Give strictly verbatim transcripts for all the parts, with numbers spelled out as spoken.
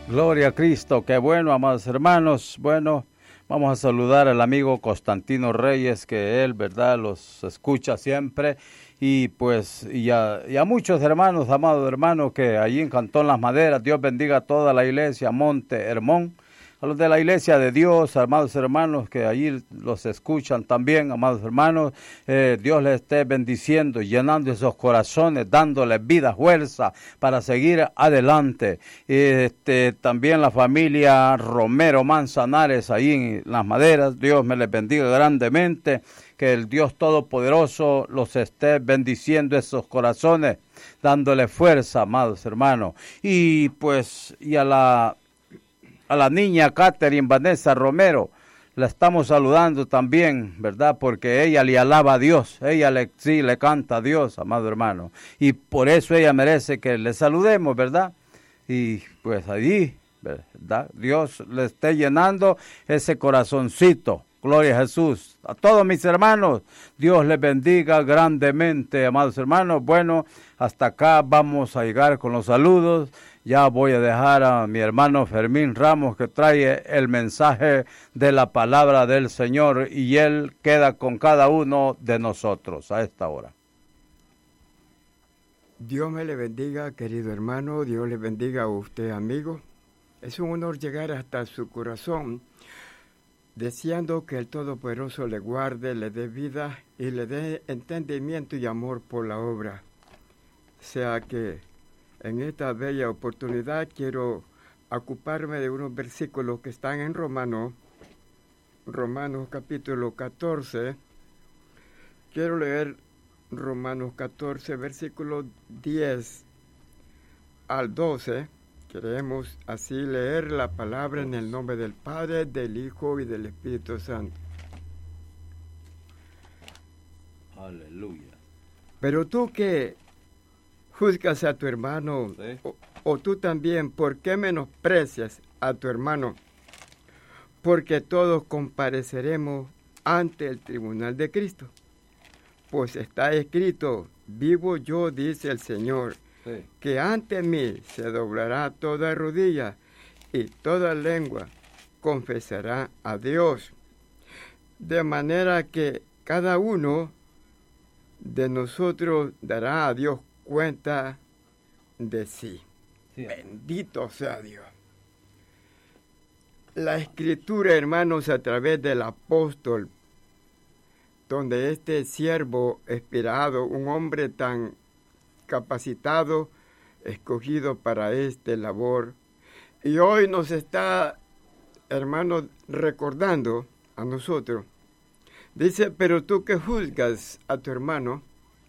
Gloria a Cristo, qué bueno, amados hermanos. Bueno, vamos a saludar al amigo Constantino Reyes, que él, verdad, los escucha siempre. Y pues, y a, y a muchos hermanos, amados hermanos, que allí en Cantón Las Maderas, Dios bendiga a toda la iglesia, Monte Hermón. A los de la iglesia de Dios, amados hermanos, que allí los escuchan también, amados hermanos, eh, Dios les esté bendiciendo, llenando esos corazones, dándoles vida, fuerza para seguir adelante. Este, también la familia Romero Manzanares, ahí en Las Maderas, Dios me les bendiga grandemente, que el Dios Todopoderoso los esté bendiciendo esos corazones, dándole fuerza, amados hermanos. Y pues, y a la... A la niña Catherine Vanessa Romero, la estamos saludando también, ¿verdad? Porque ella le alaba a Dios, ella le, sí le canta a Dios, amado hermano. Y por eso ella merece que le saludemos, ¿verdad? Y pues allí, ¿verdad? Dios le esté llenando ese corazoncito. Gloria a Jesús. A todos mis hermanos, Dios les bendiga grandemente, amados hermanos. Bueno, hasta acá vamos a llegar con los saludos. Ya voy a dejar a mi hermano Fermín Ramos que trae el mensaje de la palabra del Señor y él queda con cada uno de nosotros a esta hora. Dios me le bendiga, querido hermano. Dios le bendiga a usted, amigo. Es un honor llegar hasta su corazón, deseando que el Todopoderoso le guarde, le dé vida y le dé entendimiento y amor por la obra. O sea que en esta bella oportunidad quiero ocuparme de unos versículos que están en Romanos, Romanos capítulo catorce. Quiero leer Romanos catorce, versículos diez al doce. Queremos así leer la palabra en el nombre del Padre, del Hijo y del Espíritu Santo. Aleluya. Pero tú que juzgas a tu hermano, ¿sí? o, o tú también, ¿por qué menosprecias a tu hermano? Porque todos compareceremos ante el tribunal de Cristo. Pues está escrito, vivo yo, dice el Señor, sí, que ante mí se doblará toda rodilla y toda lengua confesará a Dios. De manera que cada uno de nosotros dará a Dios cuenta de sí. Sí. Bendito sea Dios. La Escritura, hermanos, a través del apóstol, donde este siervo inspirado, un hombre tan capacitado, escogido para esta labor, y hoy nos está, hermanos, recordando a nosotros. Dice, pero tú que juzgas a tu hermano,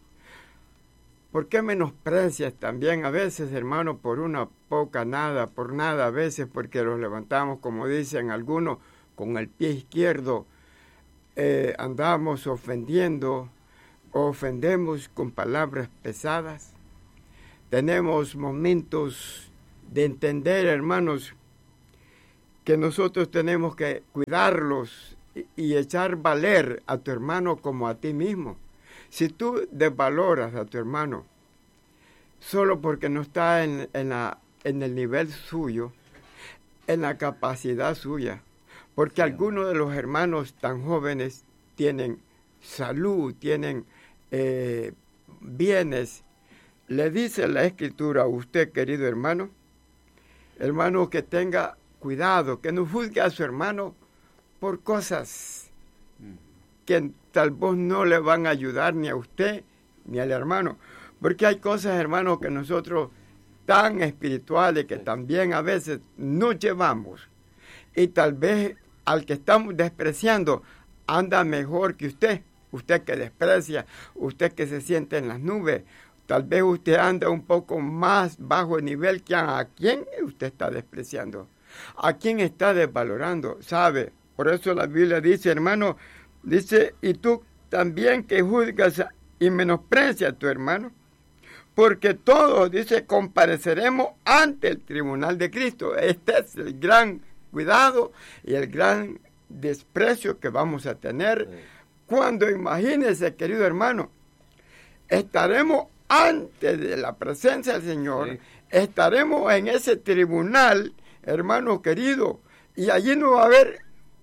¿por qué menosprecias también a veces, hermano, por una poca nada, por nada a veces, porque los levantamos, como dicen algunos, con el pie izquierdo, eh, andamos ofendiendo, ofendemos con palabras pesadas? Tenemos momentos de entender, hermanos, que nosotros tenemos que cuidarlos y, y echar valer a tu hermano como a ti mismo. Si tú desvaloras a tu hermano solo porque no está en, en, la, en el nivel suyo, en la capacidad suya, porque sí, algunos de los hermanos tan jóvenes tienen salud, tienen eh, bienes, le dice la Escritura a usted, querido hermano, hermano, que tenga cuidado, que no juzgue a su hermano por cosas que tal vez no le van a ayudar ni a usted ni al hermano. Porque hay cosas, hermanos, que nosotros tan espirituales que también a veces nos llevamos. Y tal vez al que estamos despreciando anda mejor que usted. Usted que desprecia, usted que se siente en las nubes. Tal vez usted anda un poco más bajo el nivel que a quien usted está despreciando. A quien está desvalorando, ¿sabe? Por eso la Biblia dice, hermano, dice, y tú también que juzgas y menosprecias a tu hermano, porque todos, dice, compareceremos ante el tribunal de Cristo. Este es el gran cuidado y el gran desprecio que vamos a tener. Sí. Cuando, imagínese, querido hermano, estaremos antes de la presencia del Señor, sí, estaremos en ese tribunal hermano querido, y allí no va a haber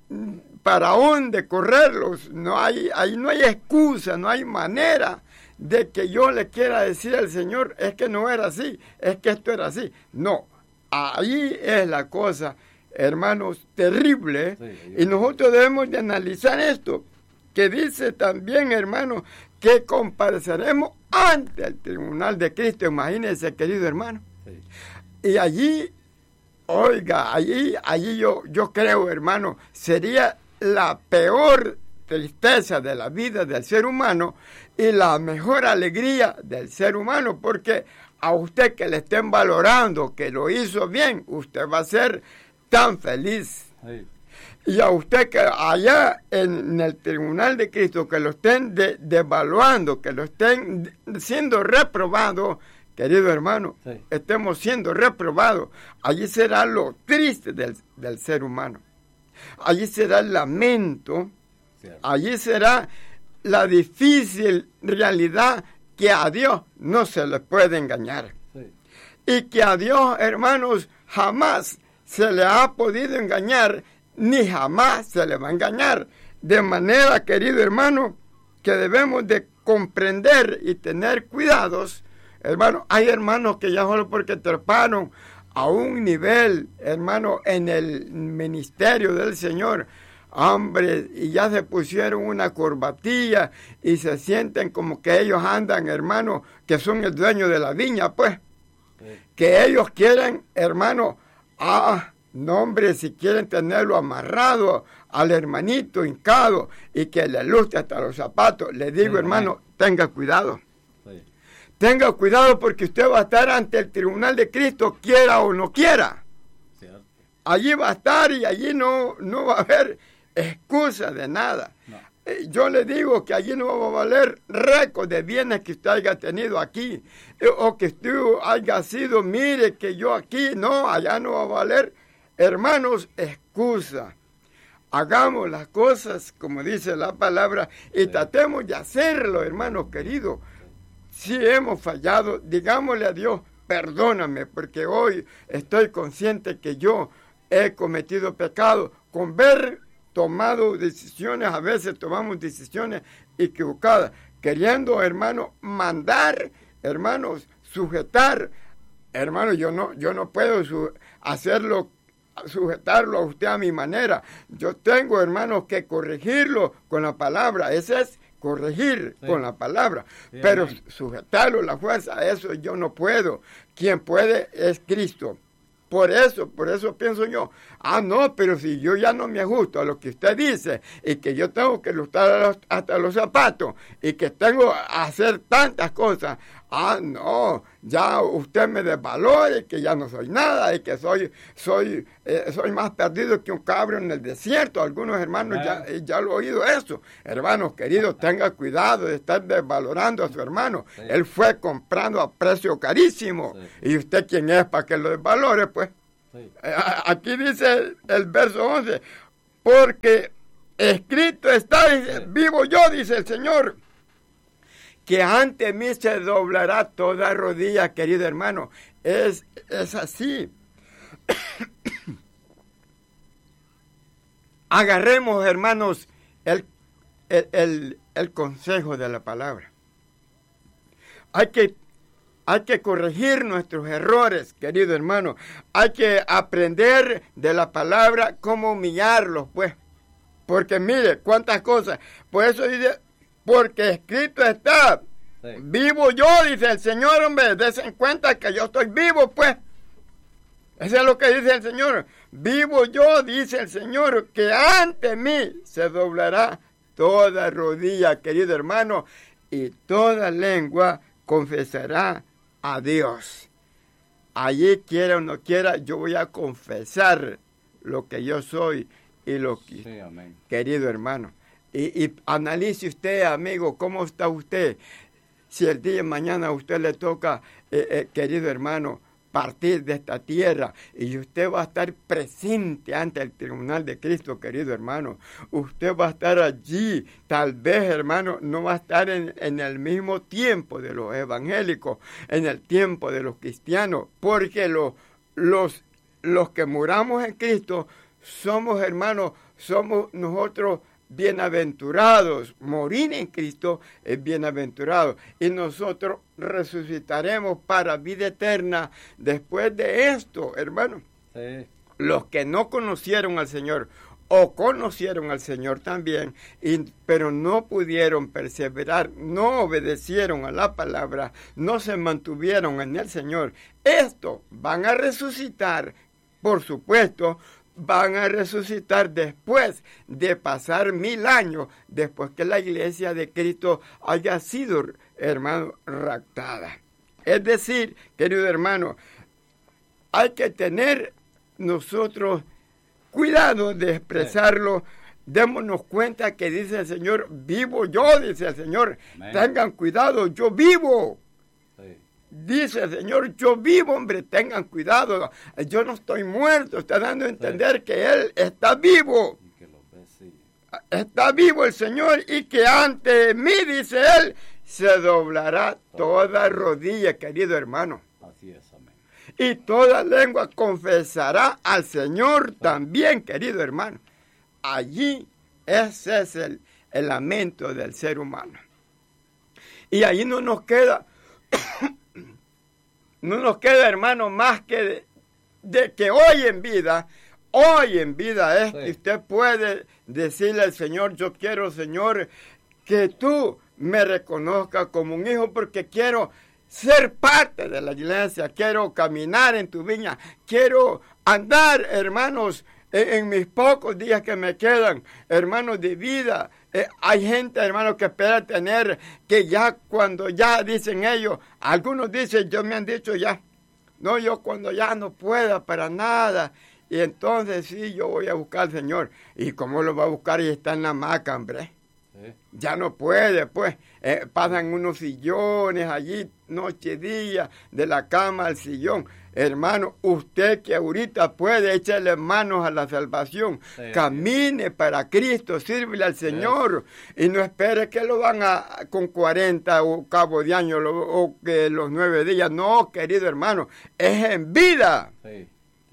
para dónde correrlos, no hay, ahí no hay excusa, no hay manera de que yo le quiera decir al Señor, es que no era así, es que esto era así. No, ahí es la cosa, hermanos, terrible, sí, y nosotros debemos de analizar esto, que dice también, hermano, que compareceremos ante el tribunal de Cristo. Imagínense, querido hermano. Sí. Y allí, oiga, allí, allí yo, yo creo, hermano, sería la peor tristeza de la vida del ser humano y la mejor alegría del ser humano, porque a usted que le estén valorando, que lo hizo bien, usted va a ser tan feliz. Sí. Y a usted que allá en el tribunal de Cristo, que lo estén de, devaluando, que lo estén siendo reprobado, querido hermano, sí. estemos siendo reprobados, allí será lo triste del, del ser humano. Allí será el lamento, cierto. Allí será la difícil realidad que a Dios no se le puede engañar. Sí. Y que a Dios, hermanos, jamás se le ha podido engañar, ni jamás se le va a engañar. De manera, querido hermano, que debemos de comprender y tener cuidados. Hermano, hay hermanos que ya solo porque treparon a un nivel, hermano, en el ministerio del Señor, hombre, y ya se pusieron una corbatilla y se sienten como que ellos andan, hermano, que son el dueño de la viña, pues. Sí. Que ellos quieren, hermano, ah, no, hombre, si quieren tenerlo amarrado al hermanito hincado y que le lustre hasta los zapatos, le digo, sí, hermano, sí. tenga cuidado. Sí. Tenga cuidado porque usted va a estar ante el tribunal de Cristo, quiera o no quiera. Cierto. Allí va a estar y allí no, no va a haber excusa de nada. No. Eh, yo le digo que allí no va a valer récord de bienes que usted haya tenido aquí, eh, o que usted haya sido, mire que yo aquí, no, allá no va a valer, hermanos, excusa. Hagamos las cosas como dice la palabra y sí. tratemos de hacerlo, hermanos queridos. Si hemos fallado, digámosle a Dios, perdóname, porque hoy estoy consciente que yo he cometido pecado. Con ver tomado decisiones, a veces tomamos decisiones equivocadas, queriendo, hermano, mandar, hermanos, sujetar. Hermano, yo no, yo no puedo su- hacerlo, sujetarlo a usted a mi manera. Yo tengo, hermanos, que corregirlo con la palabra. Ese es corregir sí. con la palabra, sí, pero amén. Sujetarlo, la fuerza, eso yo no puedo. Quien puede es Cristo. Por eso, por eso pienso yo, ah, no, pero si yo ya no me ajusto a lo que usted dice y que yo tengo que luchar hasta los zapatos y que tengo que hacer tantas cosas, ah, no, ya usted me desvalora y que ya no soy nada y que soy soy eh, soy más perdido que un cabro en el desierto. Algunos hermanos ya, ya lo han oído eso. Hermanos queridos, tenga cuidado de estar desvalorando a su hermano. Sí. Él fue comprando a precio carísimo. Sí. ¿Y usted quién es para que lo desvalore? Pues sí. Aquí dice el verso once, porque escrito está, dice, sí. vivo yo, dice el Señor, que ante mí se doblará toda rodilla, querido hermano. Es, es así. Agarremos, hermanos, el, el, el, el consejo de la palabra. Hay que, hay que corregir nuestros errores, querido hermano. Hay que aprender de la palabra cómo humillarlos, pues. Porque mire, cuántas cosas. Por eso dice, porque escrito está, sí. vivo yo, dice el Señor, hombre, desen cuenta que yo estoy vivo, pues. Eso es lo que dice el Señor. Vivo yo, dice el Señor, que ante mí se doblará toda rodilla, querido hermano, y toda lengua confesará a Dios. Allí quiera o no quiera, yo voy a confesar lo que yo soy y lo que... Sí, amén. Querido hermano. Y, y analice usted, amigo, cómo está usted. Si el día de mañana a usted le toca, eh, eh, querido hermano, partir de esta tierra y usted va a estar presente ante el tribunal de Cristo, querido hermano. Usted va a estar allí, tal vez, hermano, no va a estar en, en el mismo tiempo de los evangélicos, en el tiempo de los cristianos, porque los, los los que muramos en Cristo, somos, hermanos, somos nosotros bienaventurados. Morir en Cristo es bienaventurado. Y nosotros resucitaremos para vida eterna después de esto, hermano. Sí. Los que no conocieron al Señor, o conocieron al Señor también, y, pero no pudieron perseverar, no obedecieron a la palabra, no se mantuvieron en el Señor. Estos van a resucitar, por supuesto, van a resucitar después de pasar mil años, después que la iglesia de Cristo haya sido, hermano, raptada. Es decir, querido hermano, hay que tener nosotros cuidado de expresarlo. Démonos cuenta que dice el Señor, vivo yo, dice el Señor. Amén. Tengan cuidado, yo vivo. Sí. Dice el Señor, yo vivo, hombre, tengan cuidado. Yo no estoy muerto, está dando a entender sí. que Él está vivo. Y que lo ve, sí. Está vivo el Señor y que ante mí, dice Él, se doblará toda rodilla, querido hermano. Así es, amén. Y toda lengua confesará al Señor también, querido hermano. Allí ese es el, el lamento del ser humano. Y allí no nos queda, no nos queda, hermano, más que de, de que hoy en vida, hoy en vida es sí. que usted puede decirle al Señor, yo quiero, Señor, que tú me reconozcas como un hijo porque quiero ser parte de la iglesia, quiero caminar en tu viña, quiero andar, hermanos, en, en mis pocos días que me quedan, hermanos, de vida. Eh, hay gente, hermanos, que espera tener, que ya cuando ya dicen ellos, algunos dicen, yo me han dicho ya, no, yo cuando ya no pueda para nada, y entonces sí, yo voy a buscar al Señor. ¿Y cómo lo va a buscar? Y está en la hamaca, hombre. Sí. Ya no puede, pues. Eh, pasan unos sillones allí, noche y día, de la cama al sillón. Hermano, usted que ahorita puede echarle manos a la salvación, sí, camine sí. para Cristo, sírvele al Señor, sí. y no espere que lo van a con cuarenta o cabo de año lo, o que los nueve días. No, querido hermano, es en vida. Sí.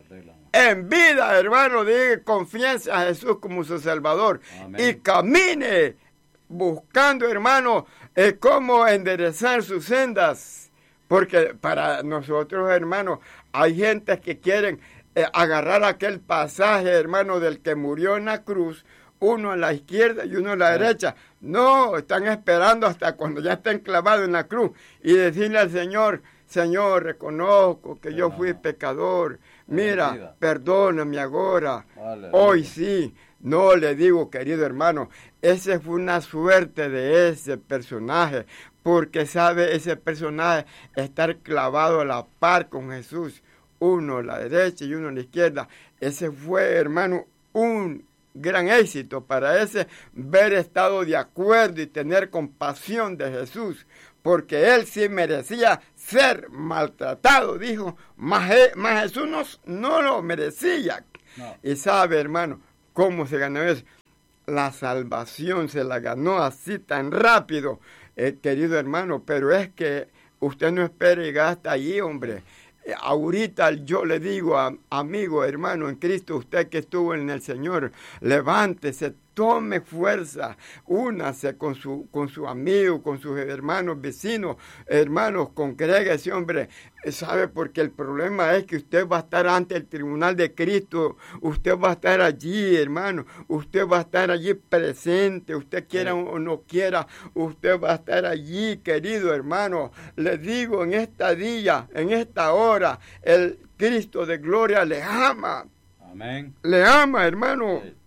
En vida, hermano, diga confianza a Jesús como su Salvador. Amén. Y camine buscando, hermano, eh, cómo enderezar sus sendas. Porque para nosotros, hermano, hay gente que quieren eh, agarrar aquel pasaje, hermano, del que murió en la cruz, uno a la izquierda y uno a la sí. derecha. No, están esperando hasta cuando ya estén clavados en la cruz y decirle al Señor, Señor, reconozco que yo fui pecador. Mira, perdóname ahora. Vale, Hoy vale. sí. No, le digo, querido hermano, esa fue una suerte de ese personaje, porque sabe ese personaje estar clavado a la par con Jesús, uno a la derecha y uno a la izquierda. Ese fue, hermano, un gran éxito para ese ver estado de acuerdo y tener compasión de Jesús, porque él sí merecía ser maltratado, dijo, mas, mas Jesús no, no lo merecía. No. Y sabe, hermano, cómo se ganó eso. La salvación se la ganó así tan rápido, eh, querido hermano, pero es que usted no espere y gasta allí, hombre. Eh, ahorita yo le digo, a, amigo, hermano, en Cristo, usted que estuvo en el Señor, levántese, tome fuerza, únase con su, con su amigo, con sus hermanos, vecinos, hermanos, congrégese, hombre. ¿Sabe? Porque el problema es que usted va a estar ante el tribunal de Cristo, usted va a estar allí, hermano, usted va a estar allí presente, usted quiera sí. o no quiera, usted va a estar allí, querido hermano. Le digo, en esta día, en esta hora, el Cristo de gloria le ama. Amén. Le ama, hermano. Sí.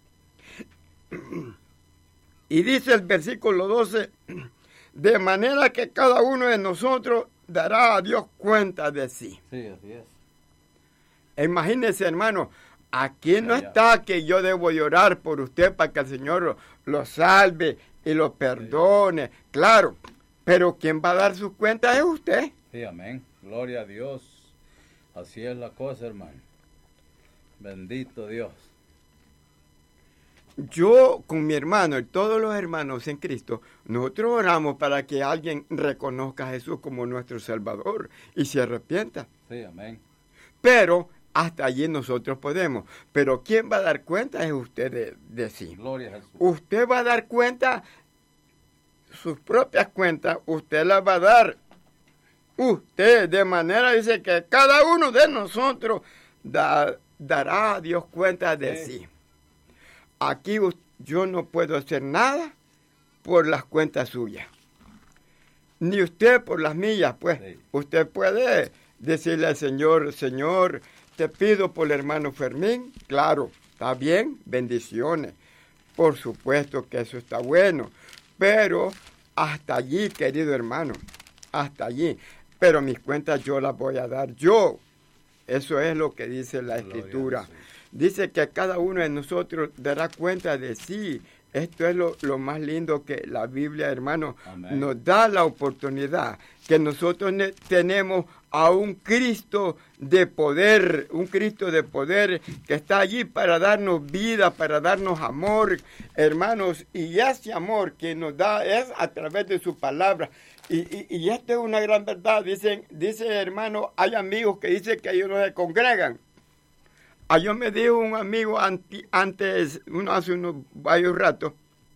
Y dice el versículo doce, de manera que cada uno de nosotros dará a Dios cuenta de sí. Sí, así es. Imagínese, hermano, aquí no está que yo debo llorar por usted para que el Señor lo, lo salve y lo perdone. Sí. Claro, pero quien va a dar sus cuentas es usted. Sí, amén. Gloria a Dios. Así es la cosa, hermano. Bendito Dios. Yo con mi hermano y todos los hermanos en Cristo, nosotros oramos para que alguien reconozca a Jesús como nuestro Salvador y se arrepienta. Sí, amén. Pero hasta allí nosotros podemos. Pero quien va a dar cuenta es usted de, de sí. Gloria a Jesús. Usted va a dar cuenta, sus propias cuentas, usted las va a dar. Usted, de manera, dice que cada uno de nosotros da, dará a Dios cuenta de sí. sí. Aquí yo no puedo hacer nada por las cuentas suyas. Ni usted por las mías, pues. Sí. Usted puede decirle al Señor, Señor, te pido por el hermano Fermín. Claro, está bien, bendiciones. Por supuesto que eso está bueno. Pero hasta allí, querido hermano, hasta allí. Pero mis cuentas yo las voy a dar yo. Eso es lo que dice la Escritura. Dice que cada uno de nosotros dará cuenta de sí. Esto es lo, lo más lindo que la Biblia, hermano, Amén. Nos da la oportunidad. Que nosotros ne- tenemos a un Cristo de poder, un Cristo de poder que está allí para darnos vida, para darnos amor, hermanos. Y ese amor que nos da es a través de su palabra. Y, y, y esta es una gran verdad. Dicen, dice, hermano, hay amigos que dicen que ellos no se congregan. A yo me dijo un amigo anti, antes, uno, hace unos varios ratos,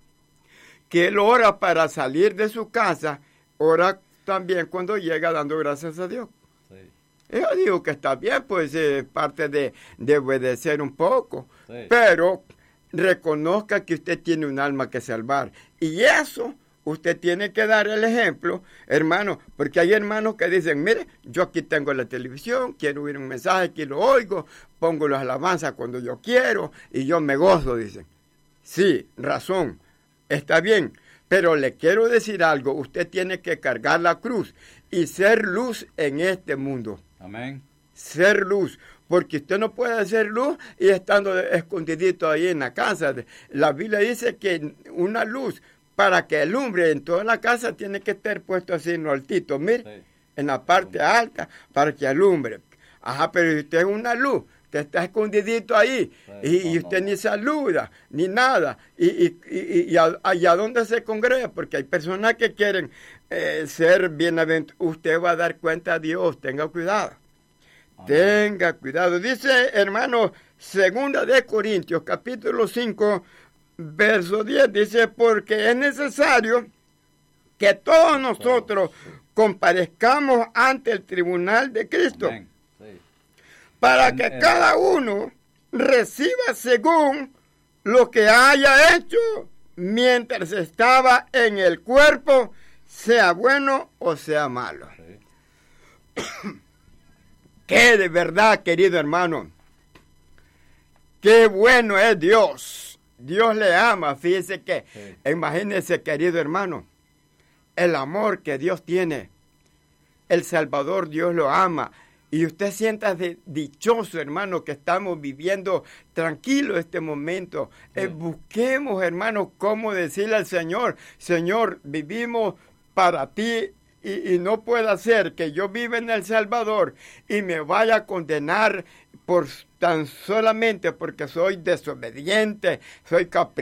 que él ora para salir de su casa, ora también cuando llega dando gracias a Dios. Sí. Yo digo que está bien, pues es parte de, de obedecer un poco, sí. Pero reconozca que usted tiene un alma que salvar. Y eso usted tiene que dar el ejemplo, hermano, porque hay hermanos que dicen, mire, yo aquí tengo la televisión, quiero oír un mensaje, aquí lo oigo, pongo las alabanzas cuando yo quiero y yo me gozo, dicen. Sí, razón, está bien, pero le quiero decir algo, usted tiene que cargar la cruz y ser luz en este mundo. Amén. Ser luz, porque usted no puede ser luz y estando escondidito ahí en la casa. La Biblia dice que una luz, para que alumbre en toda la casa, tiene que estar puesto así en lo altito, mire, sí. En la parte alta, para que alumbre. Ajá, pero si usted es una luz, que está escondidito ahí, sí, y, y usted ni saluda, ni nada, y, y, y, y, a, y a dónde se congrega, porque hay personas que quieren eh, ser bienaventurados. Usted va a dar cuenta a Dios, tenga cuidado. Amén. Tenga cuidado. Dice, hermano, segunda de Corintios, capítulo cinco, verso diez, dice, porque es necesario que todos nosotros comparezcamos ante el tribunal de Cristo, sí. Para que cada uno reciba según lo que haya hecho mientras estaba en el cuerpo, sea bueno o sea malo. Sí. Qué de verdad, querido hermano, qué bueno es Dios. Dios le ama, fíjese que, sí. Imagínese, querido hermano, el amor que Dios tiene, el Salvador Dios lo ama, y usted sienta de, dichoso, hermano, que estamos viviendo tranquilo este momento. Sí. Eh, busquemos, hermano, cómo decirle al Señor, Señor, vivimos para ti, y, y no puede ser que yo viva en El Salvador y me vaya a condenar por tan solamente porque soy desobediente, soy caprichoso.